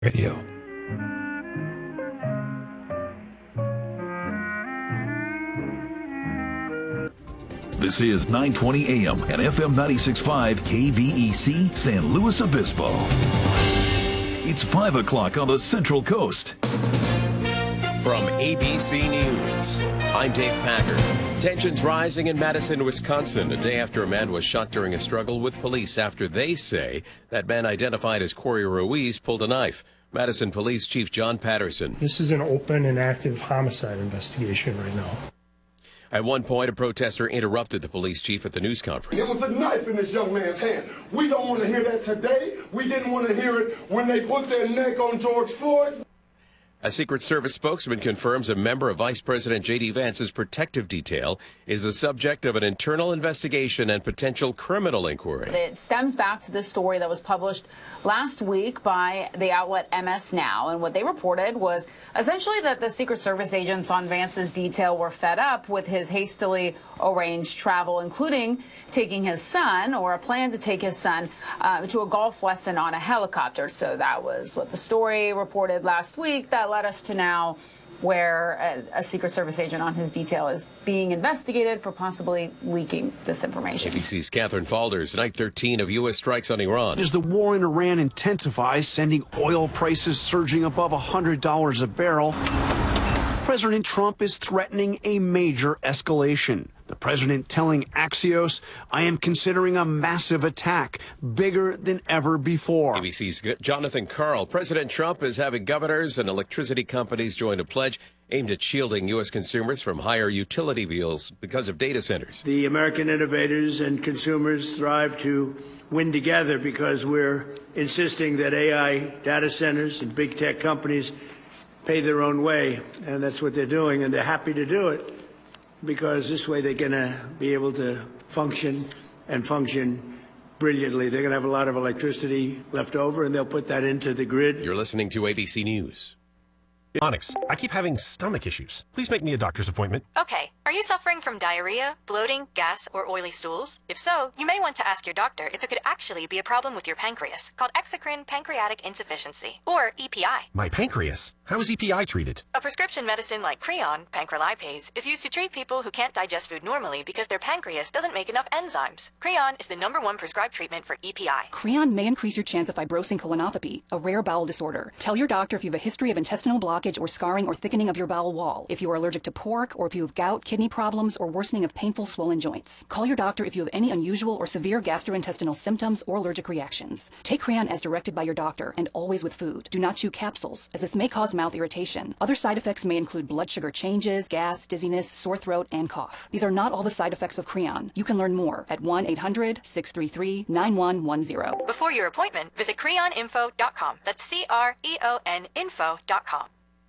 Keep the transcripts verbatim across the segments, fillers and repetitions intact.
Radio. This is nine twenty A M and F M ninety-six point five K V E C San Luis Obispo. It's five o'clock on the Central Coast. From A B C News, I'm Dave Packer. Tensions rising in Madison, Wisconsin, a day after a man was shot during a struggle with police after they say that man identified as Corey Ruiz pulled a knife. Madison Police Chief John Patterson. This is an open and active homicide investigation right now. At one point, a protester interrupted the police chief at the news conference. There was a knife in this young man's hand. We don't want to hear that today. We didn't want to hear it when they put their neck on George Floyd's. A Secret Service spokesman confirms a member of Vice President J D. Vance's protective detail is the subject of an internal investigation and potential criminal inquiry. It stems back to this story that was published last week by the outlet M S Now, and what they reported was essentially that the Secret Service agents on Vance's detail were fed up with his hastily arranged travel, including taking his son, or a plan to take his son, uh, to a golf lesson on a helicopter. So that was what the story reported last week. That led us to now where a, a Secret Service agent on his detail is being investigated for possibly leaking this information. A B C's Catherine Falders, night thirteen of U S strikes on Iran. As the war in Iran intensifies, sending oil prices surging above one hundred dollars a barrel, President Trump is threatening a major escalation. The president telling Axios, I am considering a massive attack, bigger than ever before. A B C's Jonathan Karl. President Trump is having governors and electricity companies join a pledge aimed at shielding U S consumers from higher utility bills because of data centers. The American innovators and consumers thrive to win together because we're insisting that A I data centers and big tech companies pay their own way, and that's what they're doing, and they're happy to do it, because this way they're going to be able to function and function brilliantly. They're going to have a lot of electricity left over, and they'll put that into the grid. You're listening to A B C News. Onyx, I keep having stomach issues. Please make me a doctor's appointment. Okay. Are you suffering from diarrhea, bloating, gas, or oily stools? If so, you may want to ask your doctor if it could actually be a problem with your pancreas, called exocrine pancreatic insufficiency, or E P I. My pancreas? How is E P I treated? A prescription medicine like Creon, pancrelipase, is used to treat people who can't digest food normally because their pancreas doesn't make enough enzymes. Creon is the number one prescribed treatment for E P I. Creon may increase your chance of fibrosing colonopathy, a rare bowel disorder. Tell your doctor if you have a history of intestinal blockage or scarring or thickening of your bowel wall, if you are allergic to pork, or if you have gout, kidney problems, or worsening of painful swollen joints. Call your doctor if you have any unusual or severe gastrointestinal symptoms or allergic reactions. Take Creon as directed by your doctor, and always with food. Do not chew capsules, as this may cause mouth irritation. Other side effects may include blood sugar changes, gas, dizziness, sore throat, and cough. These are not all the side effects of Creon. You can learn more at one eight hundred, six three three, nine one one zero. Before your appointment, visit creon info dot com. That's C R E O N info dot com.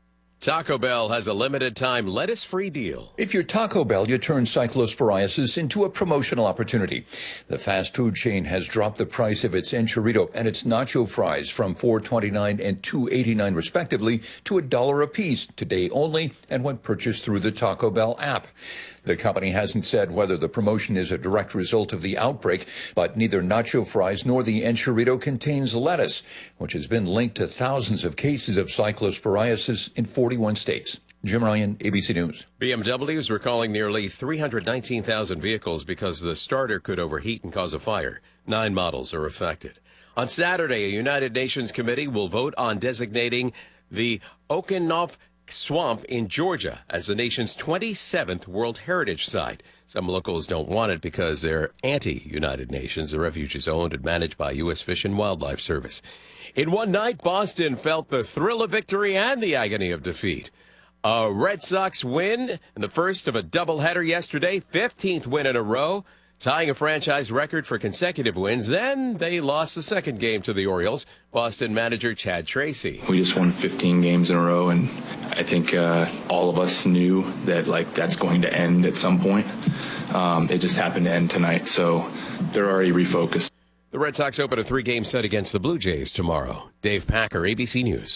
Taco Bell has a limited-time lettuce-free deal. If you're Taco Bell, you turn cyclosporiasis into a promotional opportunity. The fast food chain has dropped the price of its enchilada and its nacho fries from four twenty-nine and two eighty-nine respectively to a dollar apiece today only, and when purchased through the Taco Bell app. The company hasn't said whether the promotion is a direct result of the outbreak, but neither nacho fries nor the enchilada contains lettuce, which has been linked to thousands of cases of cyclosporiasis in forty-one states. Jim Ryan, A B C News. B M W is recalling nearly three hundred nineteen thousand vehicles because the starter could overheat and cause a fire. Nine models are affected. On Saturday, a United Nations committee will vote on designating the Okanof Swamp in Georgia as the nation's twenty-seventh World Heritage Site. Some locals don't want it because they're anti-United Nations. The refuge is owned and managed by U S Fish and Wildlife Service. In one night, Boston felt the thrill of victory and the agony of defeat. A Red Sox win, and the first of a doubleheader yesterday, fifteenth win in a row, tying a franchise record for consecutive wins. Then they lost the second game to the Orioles. Boston manager Chad Tracy. We just won fifteen games in a row, and I think uh, all of us knew that like that's going to end at some point. Um, it just happened to end tonight, so they're already refocused. The Red Sox open a three-game set against the Blue Jays tomorrow. Dave Packer, A B C News.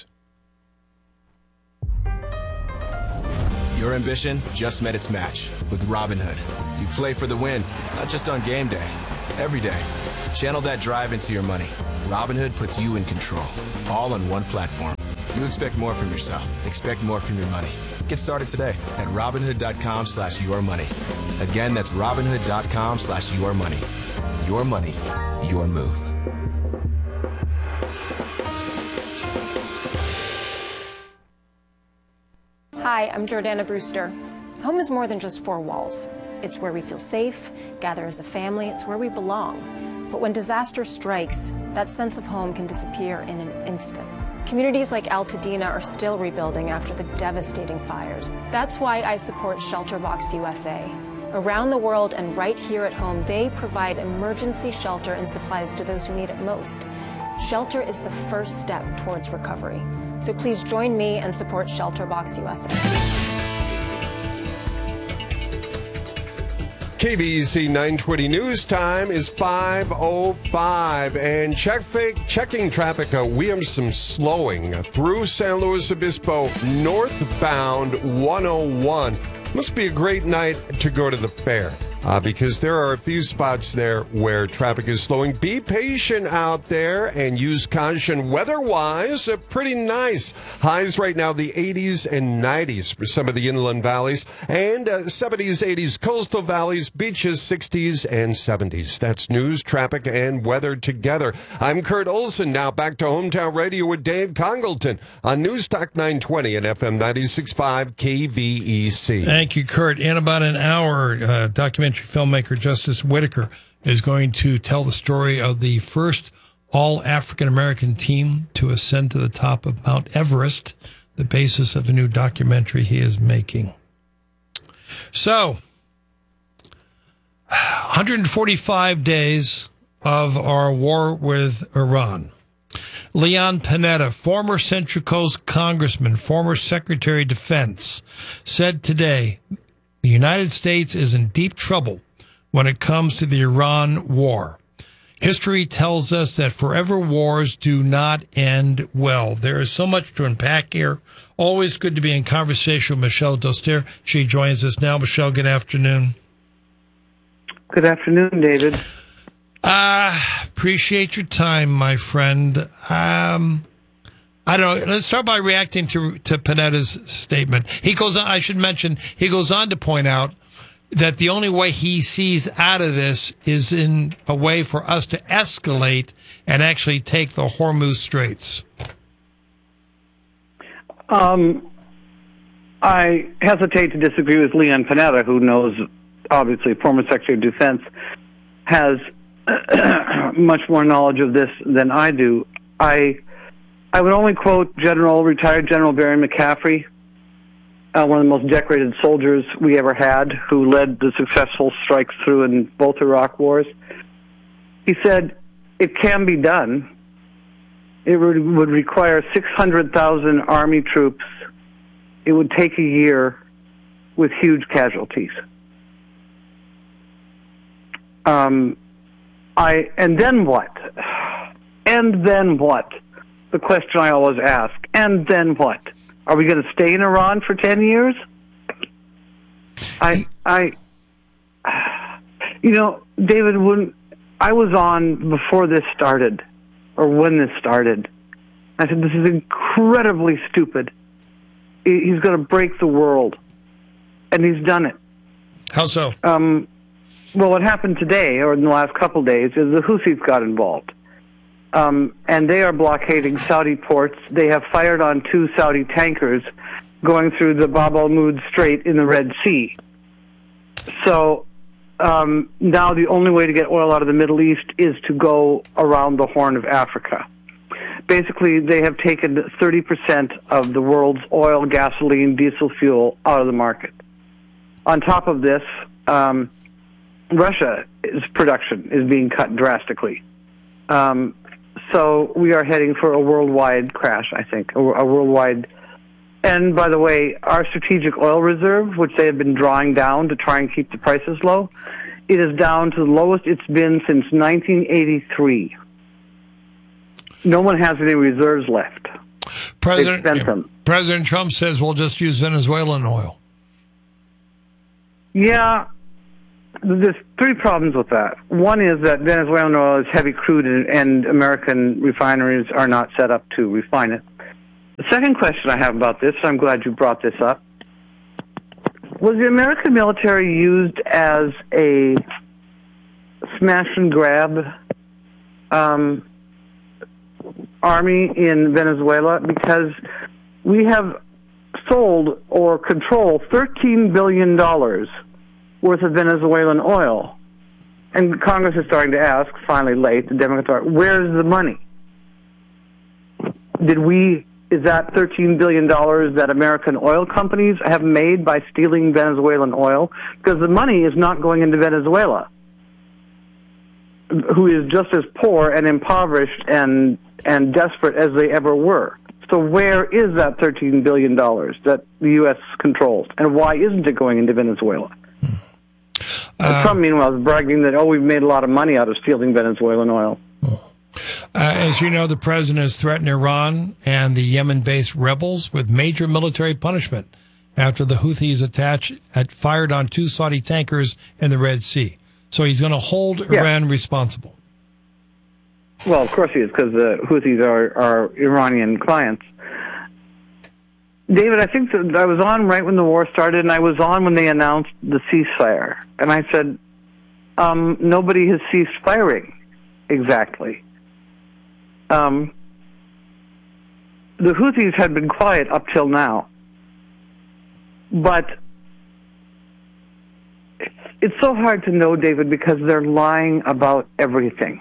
Your ambition just met its match with Robinhood. You play for the win, not just on game day, every day. Channel that drive into your money. Robinhood puts you in control, all on one platform. You expect more from yourself. Expect more from your money. Get started today at Robinhood.com slash your money. Again, that's Robinhood.com slash your money. Your money, your move. Hi, I'm Jordana Brewster. Home is more than just four walls. It's where we feel safe, gather as a family, it's where we belong. But when disaster strikes, that sense of home can disappear in an instant. Communities like Altadena are still rebuilding after the devastating fires. That's why I support ShelterBox U S A. Around the world and right here at home, they provide emergency shelter and supplies to those who need it most. Shelter is the first step towards recovery. So please join me and support ShelterBox U S A. K B E C nine twenty news time is five oh five, and check fake checking traffic on Williamson slowing through San Luis Obispo northbound one oh one. Must be a great night to go to the fair. Uh, because there are a few spots there where traffic is slowing. Be patient out there and use caution. Weather-wise, uh, pretty nice. Highs right now, the eighties and nineties for some of the inland valleys, and uh, seventies, eighties coastal valleys, beaches, sixties and seventies. That's news, traffic, and weather together. I'm Kurt Olson. Now back to Hometown Radio with Dave Congleton on News Talk nine twenty and F M ninety-six point five K V E C. Thank you, Kurt. In about an hour, uh, documentary filmmaker Justice Whitaker is going to tell the story of the first all-African-American team to ascend to the top of Mount Everest, the basis of a new documentary he is making. So, one hundred forty-five days of our war with Iran. Leon Panetta, former Central Coast congressman, former Secretary of Defense, said today, the United States is in deep trouble when it comes to the Iran war. History tells us that forever wars do not end well. There is so much to unpack here. Always good to be in conversation with Michelle Doster. She joins us now. Michelle, good afternoon. Good afternoon, David. Uh, appreciate your time, my friend. Um, I don't know. Let's start by reacting to to Panetta's statement. He goes on, I should mention, he goes on to point out that the only way he sees out of this is in a way for us to escalate and actually take the Hormuz Straits. Um, I hesitate to disagree with Leon Panetta, who knows, obviously, former Secretary of Defense, has much more knowledge of this than I do. I I would only quote General, retired General Barry McCaffrey, uh, one of the most decorated soldiers we ever had, who led the successful strikes through in both Iraq wars. He said, it can be done. It would, would require six hundred thousand Army troops. It would take a year with huge casualties. Um, I and then what? And then what? The question I always ask. And then what? Are we going to stay in Iran for ten years? I, I, you know, David, when I was on before this started, or when this started, I said, this is incredibly stupid. He's going to break the world. And he's done it. How so? Um, well, what happened today, or in the last couple of days, is the Houthis got involved. Um, and they are blockading Saudi ports. They have fired on two Saudi tankers going through the Bab al-Mud Strait in the Red Sea. So um, now the only way to get oil out of the Middle East is to go around the Horn of Africa. Basically, they have taken thirty percent of the world's oil, gasoline, diesel fuel out of the market. On top of this, um, Russia's production is being cut drastically. Um, so we are heading for a worldwide crash, I think, a, a worldwide. And by the way, our strategic oil reserve, which they have been drawing down to try and keep the prices low, it is down to the lowest it's been since nineteen eighty-three. No one has any reserves left. President, They've spent them. President Trump says we'll just use Venezuelan oil. Yeah, there's three problems with that. One is that Venezuelan oil is heavy crude, and, and American refineries are not set up to refine it. The second question I have about this, I'm glad you brought this up, was the American military used as a smash and grab um, army in Venezuela? Because we have sold or control thirteen billion dollars worth of Venezuelan oil. And Congress is starting to ask, finally late, the Democrats are, where's the money? Did we, is that thirteen billion dollars that American oil companies have made by stealing Venezuelan oil? Because the money is not going into Venezuela, who is just as poor and impoverished and, and desperate as they ever were. So where is that thirteen billion dollars that the U S controls? And why isn't it going into Venezuela? Uh, Trump, meanwhile, is bragging that, oh, we've made a lot of money out of stealing Venezuelan oil. Uh, as you know, the president has threatened Iran and the Yemen-based rebels with major military punishment after the Houthis attached, had fired on two Saudi tankers in the Red Sea. So he's going to hold yeah. Iran responsible. Well, of course he is, because the Houthis are, are Iranian clients. David, I think that I was on right when the war started, and I was on when they announced the ceasefire. And I said, um, nobody has ceased firing exactly. Um, the Houthis had been quiet up till now. But it's, it's so hard to know, David, because they're lying about everything.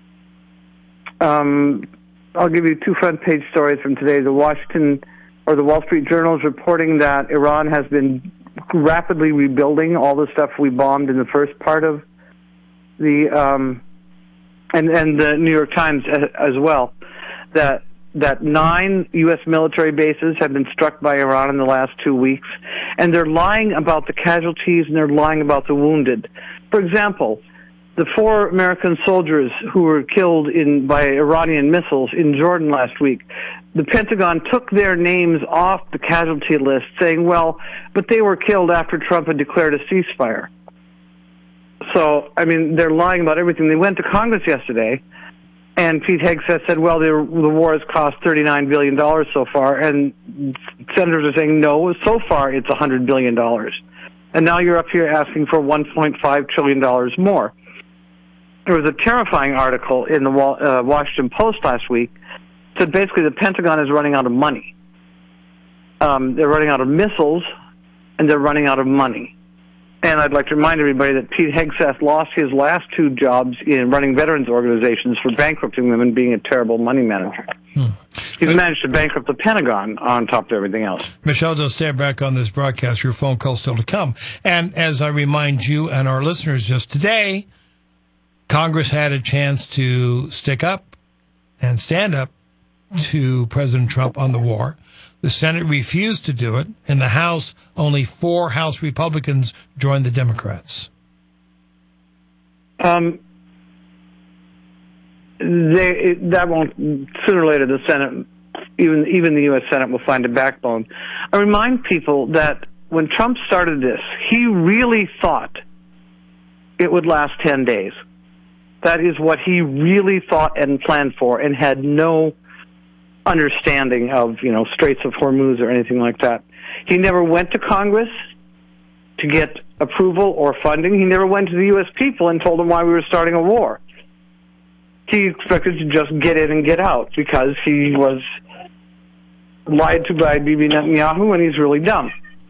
Um, I'll give you two front-page stories from today. The Washington or the Wall Street Journal is reporting that Iran has been rapidly rebuilding all the stuff we bombed in the first part of the, um, and and the New York Times as well, that that nine U S military bases have been struck by Iran in the last two weeks, and they're lying about the casualties and they're lying about the wounded. For example, the four American soldiers who were killed in by Iranian missiles in Jordan last week, the Pentagon took their names off the casualty list, saying, well, but they were killed after Trump had declared a ceasefire. So, I mean, they're lying about everything. They went to Congress yesterday, and Pete Hegseth said, well, the, the war has cost thirty-nine billion dollars so far, and senators are saying, no, so far it's one hundred billion dollars. And now you're up here asking for one point five trillion dollars more. There was a terrifying article in the uh, Washington Post last week that said basically the Pentagon is running out of money. Um, they're running out of missiles, and they're running out of money. And I'd like to remind everybody that Pete Hegseth lost his last two jobs in running veterans organizations for bankrupting them and being a terrible money manager. Hmm. He's managed to bankrupt the Pentagon on top of everything else. Michelle, don't stand back on this broadcast. Your phone call still to come. And as I remind you and our listeners just today, Congress had a chance to stick up and stand up to President Trump on the war. The Senate refused to do it. In the House, only four House Republicans joined the Democrats. Um, they, that won't, sooner or later, the Senate, even, even the U S Senate will find a backbone. I remind people that when Trump started this, he really thought it would last ten days. That is what he really thought and planned for, and had no understanding of, you know, Straits of Hormuz or anything like that. He never went to Congress to get approval or funding. He never went to the U S people and told them why we were starting a war. He expected to just get in and get out because he was lied to by Bibi Netanyahu, and he's really dumb.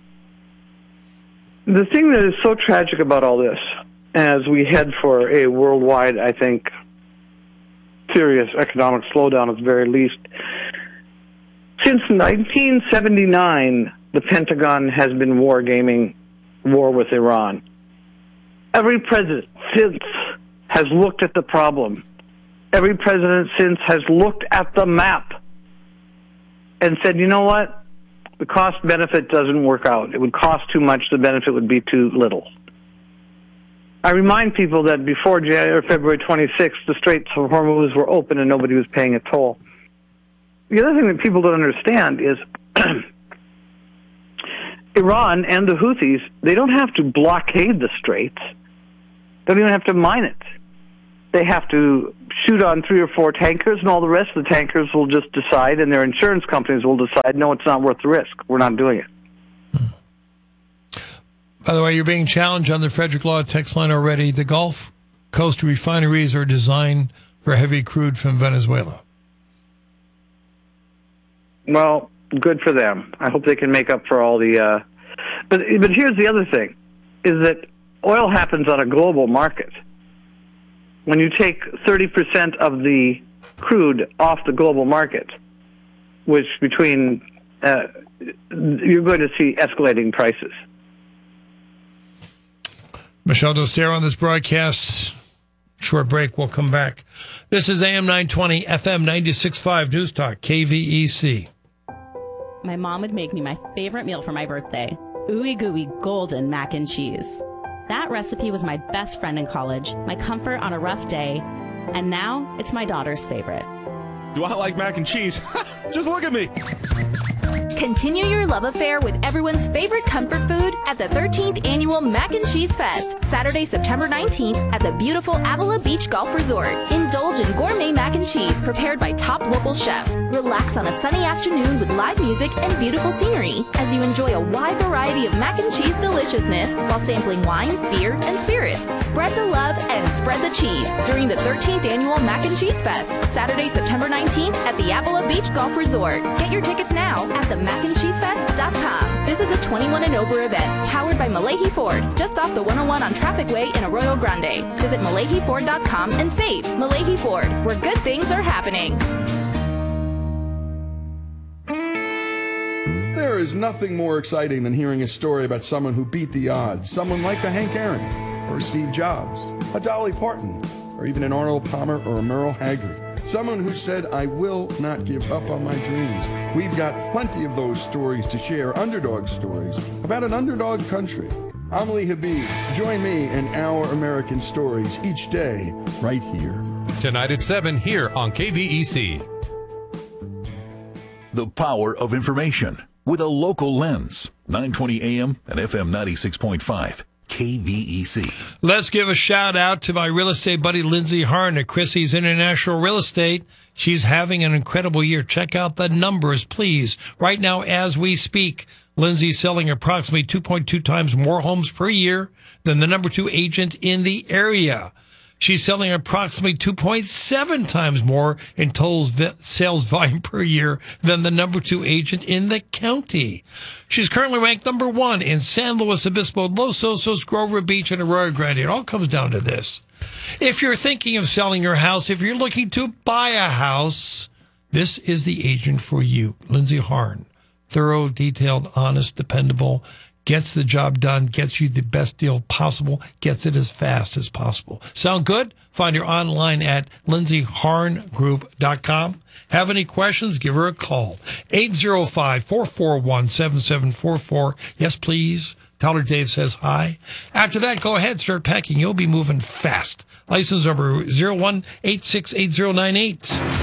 The thing that is so tragic about all this, as we head for a worldwide, I think, serious economic slowdown at the very least, since nineteen seventy-nine, the Pentagon has been wargaming war with Iran. Every president since has looked at the problem. Every president since has looked at the map and said, you know what? The cost-benefit doesn't work out. It would cost too much. The benefit would be too little. I remind people that before January, February twenty-sixth, the Straits of Hormuz were open and nobody was paying a toll. The other thing that people don't understand is Iran and the Houthis, they don't have to blockade the Straits. They don't even have to mine it. They have to shoot on three or four tankers, and all the rest of the tankers will just decide, and their insurance companies will decide, no, it's not worth the risk. We're not doing it. By the way, you're being challenged on the Frederick Law text line already. The Gulf Coast refineries are designed for heavy crude from Venezuela. Well, good for them. I hope they can make up for all the... Uh... But, but here's the other thing, is that oil happens on a global market. When you take thirty percent of the crude off the global market, which between... Uh, you're going to see escalating prices. Michelle Dostero on this broadcast. Short break. We'll come back. This is A M nine twenty, F M ninety-six point five News Talk, K V E C. My mom would make me my favorite meal for my birthday, ooey gooey golden mac and cheese. That recipe was my best friend in college, my comfort on a rough day, and now it's my daughter's favorite. Do I like mac and cheese? Just look at me. Continue your love affair with everyone's favorite comfort food at the thirteenth Annual Mac and Cheese Fest, Saturday, September nineteenth at the beautiful Avila Beach Golf Resort. Indulge in gourmet mac and cheese prepared by top local chefs. Relax on a sunny afternoon with live music and beautiful scenery as you enjoy a wide variety of mac and cheese deliciousness while sampling wine, beer, and spirits. Spread the love and spread the cheese during the thirteenth Annual Mac and Cheese Fest, Saturday, September nineteenth at the Avila Beach Golf Resort. Get your tickets now at the mac and cheese fest dot com. This is a twenty-one and over event powered by Malahi Ford, just off the one oh one on Traffic Way in Arroyo Grande. Visit malahi ford dot com and save. Malahi Ford, where good things are happening. There is nothing more exciting than hearing a story about someone who beat the odds. Someone like a Hank Aaron, or a Steve Jobs, a Dolly Parton, or even an Arnold Palmer or a Merle Haggard. Someone who said, I will not give up on my dreams. We've got plenty of those stories to share, underdog stories, about an underdog country. I'm Lee Habib. Join me in Our American Stories each day, right here. Tonight at seven, here on K V E C. The power of information with a local lens. nine twenty A M and F M ninety-six point five. K V E C. Let's give a shout out to my real estate buddy, Lindsay Harn at Chrissy's International Real Estate. She's having an incredible year. Check out the numbers, please. Right now, as we speak, Lindsay's selling approximately two point two times more homes per year than the number two agent in the area. She's selling approximately two point seven times more in total sales volume per year than the number two agent in the county. She's currently ranked number one in San Luis Obispo, Los Osos, Grover Beach, and Arroyo Grande. It all comes down to this. If you're thinking of selling your house, if you're looking to buy a house, this is the agent for you. Lindsay Harn. Thorough, detailed, honest, dependable. Gets the job done, gets you the best deal possible, gets it as fast as possible. Sound good? Find her online at lindsay harn group dot com. Have any questions? Give her a call. eight zero five, four four one, seven seven four four. Yes, please. Tell her Dave says hi. After that, go ahead, start packing. You'll be moving fast. License number zero one eight six eight zero nine eight.